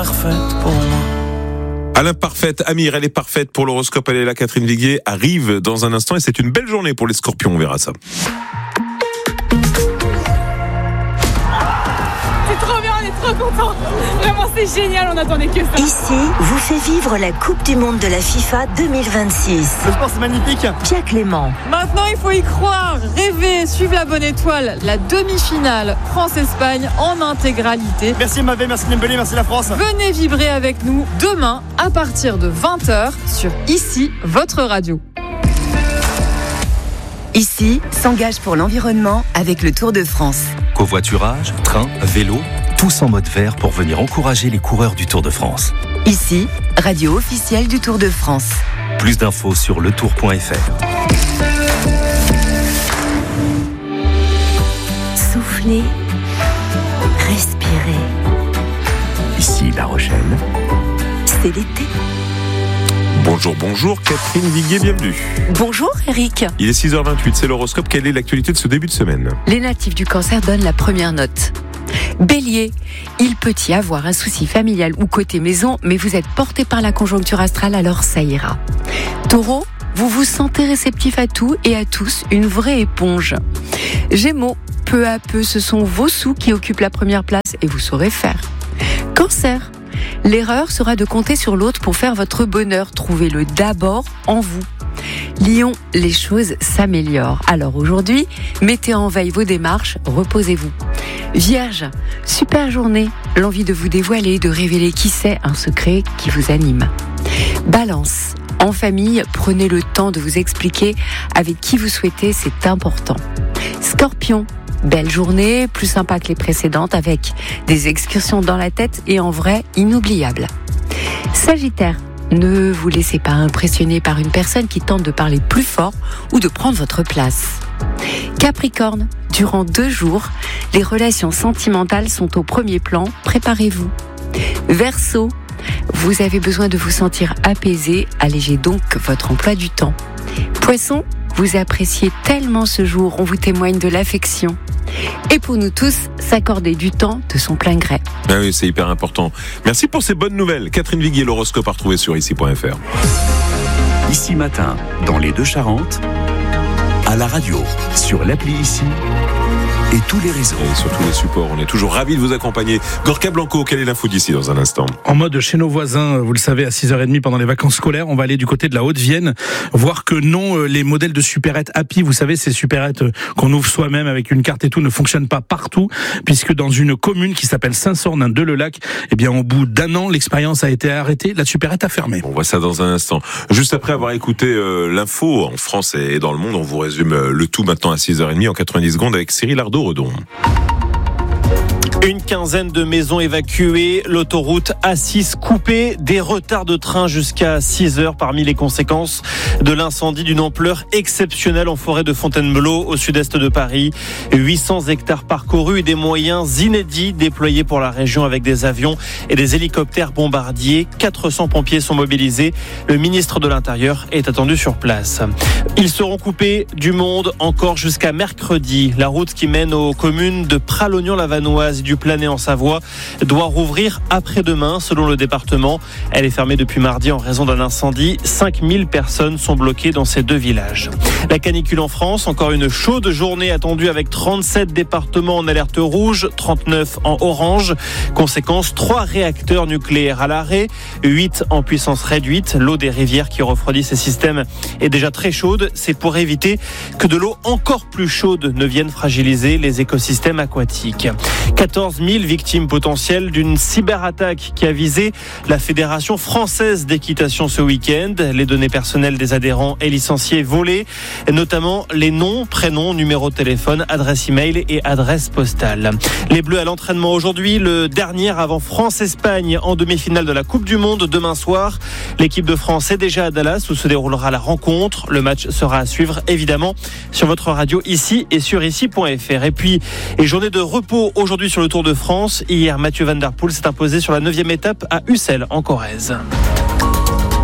parfaite pour moi. À l'imparfaite, Amir, elle est parfaite pour l'horoscope, elle est là, Catherine Viguier arrive dans un instant et c'est une belle journée pour les Scorpions, on verra ça. C'est trop bien, on est trop contents. Vraiment, c'est génial, on n'attendait que ça. Ici, vous fait vivre la Coupe du Monde de la FIFA 2026. Le sport, c'est magnifique. Pierre Clément. Maintenant, il faut y croire, rêver, suivre la bonne étoile. La demi-finale France-Espagne en intégralité. Merci Mavé, merci Dembélé, merci la France. Venez vibrer avec nous demain à partir de 20h sur Ici, votre radio. Ici, s'engage pour l'environnement avec le Tour de France. Covoiturage, train, vélo, tous en mode vert pour venir encourager les coureurs du Tour de France. Ici, radio officielle du Tour de France. Plus d'infos sur letour.fr. Soufflez, respirez. Ici, La Rochelle. C'est l'été. Bonjour, Catherine Viguier, bienvenue. Bonjour Eric. Il est 6h28, c'est l'horoscope. Quelle est l'actualité de ce début de semaine ? Les natifs du Cancer donnent la première note. Bélier, il peut y avoir un souci familial ou côté maison, mais vous êtes porté par la conjoncture astrale, alors ça ira. Taureau, vous vous sentez réceptif à tout et à tous, une vraie éponge. Gémeaux, peu à peu, ce sont vos sous qui occupent la première place et vous saurez faire. Cancer, l'erreur sera de compter sur l'autre pour faire votre bonheur. Trouvez-le d'abord en vous. Lion, les choses s'améliorent. Alors aujourd'hui, mettez en veille vos démarches, reposez-vous. Vierge, super journée. L'envie de vous dévoiler, de révéler qui c'est, un secret qui vous anime. Balance, en famille, prenez le temps de vous expliquer avec qui vous souhaitez, c'est important. Scorpion, belle journée, plus sympa que les précédentes, avec des excursions dans la tête et en vrai inoubliables. Sagittaire, ne vous laissez pas impressionner par une personne qui tente de parler plus fort ou de prendre votre place. Capricorne, durant 2 jours, les relations sentimentales sont au premier plan, préparez-vous. Verseau, vous avez besoin de vous sentir apaisé, allégez donc votre emploi du temps. Poisson, vous appréciez tellement ce jour, on vous témoigne de l'affection. Et pour nous tous, s'accorder du temps de son plein gré. Ah oui, c'est hyper important. Merci pour ces bonnes nouvelles. Catherine Viguier, l'horoscope à retrouver sur ici.fr. Ici matin, dans les Deux-Charentes, à la radio, sur l'appli Ici et tous les réseaux. Et sur tous les supports, on est toujours ravis de vous accompagner. Gorka Blanco, quelle est l'info d'ici dans un instant ? En mode chez nos voisins, vous le savez, à 6h30 pendant les vacances scolaires, on va aller du côté de la Haute-Vienne, voir que non, les modèles de supérettes Happy, vous savez, ces supérettes qu'on ouvre soi-même avec une carte et tout, ne fonctionnent pas partout, puisque dans une commune qui s'appelle Saint-Sornin-de-le-Lac, eh bien, au bout d'1 an, l'expérience a été arrêtée, la supérette a fermé. On voit ça dans un instant. Juste après avoir écouté l'info en France et dans le monde, on vous résume le tout maintenant à 6h30 en 90 secondes avec Cyril Ardo-Redon. Une quinzaine de maisons évacuées, l'autoroute A6 coupée, des retards de train jusqu'à 6 heures parmi les conséquences de l'incendie d'une ampleur exceptionnelle en forêt de Fontainebleau au sud-est de Paris. 800 hectares parcourus et des moyens inédits déployés pour la région avec des avions et des hélicoptères bombardiers. 400 pompiers sont mobilisés. Le ministre de l'Intérieur est attendu sur place. Ils seront coupés du monde encore jusqu'à mercredi. La route qui mène aux communes de Pralognan-la-Vanoise et du Planet en Savoie doit rouvrir après-demain selon le département. Elle est fermée depuis mardi en raison d'un incendie. 5000 personnes sont bloquées dans ces 2 villages. La canicule en France, encore une chaude journée attendue avec 37 départements en alerte rouge, 39 en orange. Conséquence, 3 réacteurs nucléaires à l'arrêt, 8 en puissance réduite. L'eau des rivières qui refroidit ces systèmes est déjà très chaude. C'est pour éviter que de l'eau encore plus chaude ne vienne fragiliser les écosystèmes aquatiques. 14 000 victimes potentielles d'une cyberattaque qui a visé la Fédération française d'équitation ce week-end. Les données personnelles des adhérents et licenciés volées, notamment les noms, prénoms, numéros de téléphone, adresse email et adresse postale. Les Bleus à l'entraînement aujourd'hui, le dernier avant France-Espagne en demi-finale de la Coupe du Monde demain soir. L'équipe de France est déjà à Dallas où se déroulera la rencontre. Le match sera à suivre évidemment sur votre radio ici et sur ici.fr. Et puis, journée de repos aujourd'hui sur le Tour de France. Hier, Mathieu Van Der Poel s'est imposé sur la 9e étape à Ussel en Corrèze.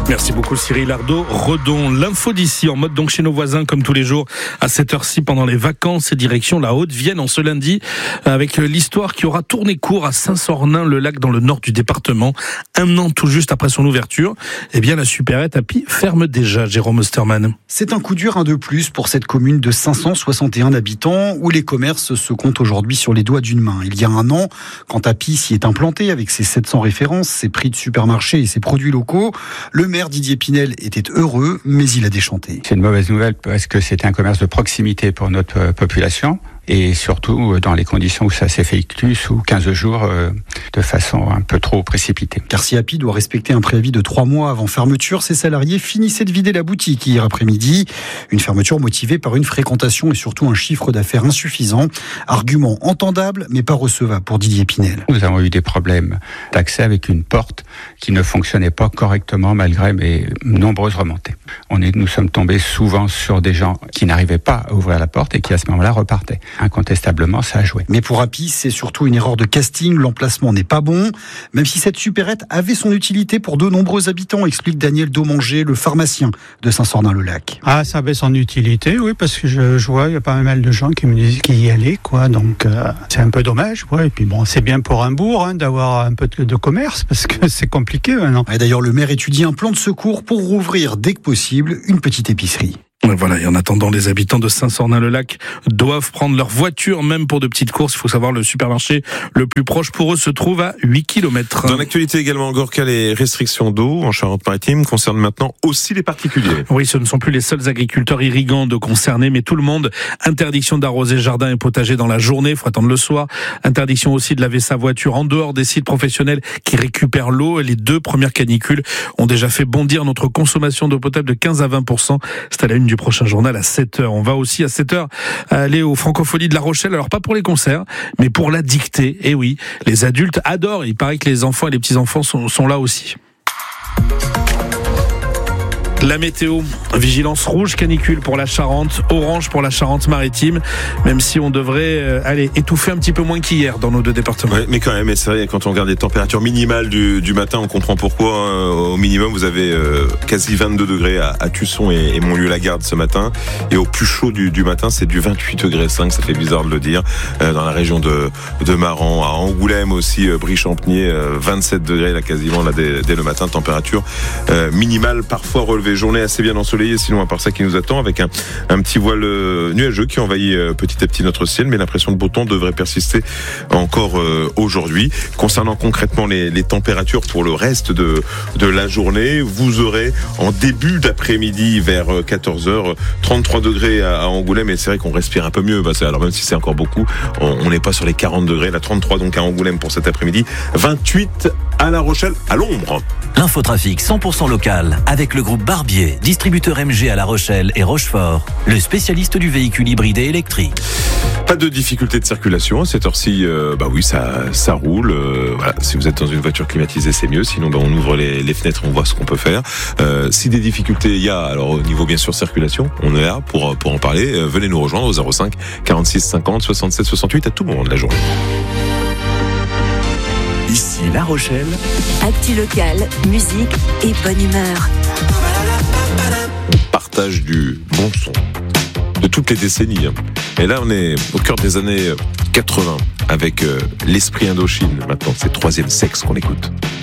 Merci beaucoup Cyril Ardo. Redon l'info d'ici en mode donc chez nos voisins comme tous les jours à cette heure-ci pendant les vacances et direction la Haute-Vienne en ce lundi avec l'histoire qui aura tourné court à Saint-Sornin-le-Lac dans le nord du département. Un an tout juste après son ouverture, eh bien la supérette Happy ferme déjà. Jérôme Osterman. C'est un coup dur, un de plus pour cette commune de 561 habitants où les commerces se comptent aujourd'hui sur les doigts d'une main. Il y a un an, quand Happy s'y est implanté avec ses 700 références, ses prix de supermarché et ses produits locaux, le maire Didier Pinel était heureux, mais il a déchanté. C'est une mauvaise nouvelle parce que c'était un commerce de proximité pour notre population. Et surtout dans les conditions où ça s'effectue sous 15 jours de façon un peu trop précipitée. Car si Happy doit respecter un préavis de 3 mois avant fermeture, ses salariés finissaient de vider la boutique hier après-midi. Une fermeture motivée par une fréquentation et surtout un chiffre d'affaires insuffisant. Argument entendable mais pas recevable pour Didier Pinel. Nous avons eu des problèmes d'accès avec une porte qui ne fonctionnait pas correctement malgré mes nombreuses remontées. Nous sommes tombés souvent sur des gens qui n'arrivaient pas à ouvrir la porte et qui à ce moment-là repartaient. Incontestablement, ça a joué. Mais pour Happy, c'est surtout une erreur de casting. L'emplacement n'est pas bon. Même si cette supérette avait son utilité pour de nombreux habitants, explique Daniel Domanger, le pharmacien de Saint-Sornin-le-Lac. Ah, ça avait son utilité, oui, parce que je vois, il y a pas mal de gens qui me disent qu'il y allait, quoi. Donc, c'est un peu dommage, quoi. Et puis bon, c'est bien pour un bourg, d'avoir un peu de commerce, parce que c'est compliqué maintenant. Et d'ailleurs, le maire étudie un plan de secours pour rouvrir dès que possible une petite épicerie. Voilà, et en attendant, les habitants de Saint-Sornin-le-Lac doivent prendre leur voiture, même pour de petites courses. Il faut savoir, le supermarché le plus proche pour eux se trouve à 8 km. Dans l'actualité également, Gorka, les restrictions d'eau en Charente-Maritime concernent maintenant aussi les particuliers. Oui, ce ne sont plus les seuls agriculteurs irrigants de concernés, mais tout le monde. Interdiction d'arroser jardins et potagers dans la journée, il faut attendre le soir. Interdiction aussi de laver sa voiture en dehors des sites professionnels qui récupèrent l'eau. Les 2 premières canicules ont déjà fait bondir notre consommation d'eau potable de 15 à 20%. C'est à la une du prochain journal à 7h. On va aussi à 7h aller aux Francopholies de La Rochelle. Alors pas pour les concerts, mais pour la dictée. Et oui, les adultes adorent. Il paraît que les enfants et les petits-enfants sont là aussi. La météo, vigilance rouge canicule pour la Charente, orange pour la Charente-Maritime, même si on devrait étouffer un petit peu moins qu'hier dans nos 2 départements. Ouais, mais quand même, c'est vrai, quand on regarde les températures minimales du matin, on comprend pourquoi. Au minimum, vous avez quasi 22 degrés à Tusson et Montlieu-la-Garde ce matin. Et au plus chaud du matin, c'est du 28,5 degrés, ça fait bizarre de le dire. Dans la région de Maran, à Angoulême aussi, Brie-Champnier, 27 degrés là quasiment là, dès le matin, température minimale parfois relevée. Journée assez bien ensoleillée, sinon à part ça qui nous attend, avec un petit voile nuageux qui envahit petit à petit notre ciel, mais l'impression de beau temps devrait persister encore aujourd'hui. Concernant concrètement les températures pour le reste de la journée, vous aurez en début d'après-midi vers 14h 33 degrés à Angoulême, et c'est vrai qu'on respire un peu mieux. Alors même si c'est encore beaucoup, on n'est pas sur les 40 degrés, là 33 donc à Angoulême pour cet après-midi, 28 à La Rochelle à l'ombre. L'infotrafic 100% local avec le groupe Barbier, distributeur MG à La Rochelle et Rochefort, le spécialiste du véhicule hybride et électrique. Pas de difficulté de circulation à cette heure-ci, oui, ça roule. Voilà, si vous êtes dans une voiture climatisée, c'est mieux. Sinon, on ouvre les fenêtres, on voit ce qu'on peut faire. Si des difficultés il y a, alors au niveau bien sûr circulation, on est là pour en parler. Venez nous rejoindre au 05 46 50 67 68 à tout moment de la journée. Ici La Rochelle. Actu locale, musique et bonne humeur. On partage du bon son de toutes les décennies. Et là, on est au cœur des années 80 avec l'Esprit Indochine. Maintenant, c'est Troisième Sexe qu'on écoute.